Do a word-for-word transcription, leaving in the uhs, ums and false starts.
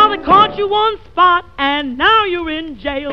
they caught you one spot, and now you're in jail.